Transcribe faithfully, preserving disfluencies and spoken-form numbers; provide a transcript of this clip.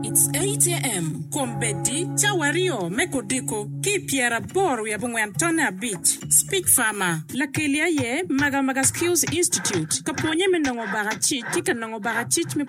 It's eight a.m. Kombedi, Chawario, Mekodiko, Kipiera Boru ya Bungwantona Beach, Speak Farmer, Lakelia ye, Maga Maga Skills Institute, Kaponye Menongo Barachi, Tika Nongo Barachich me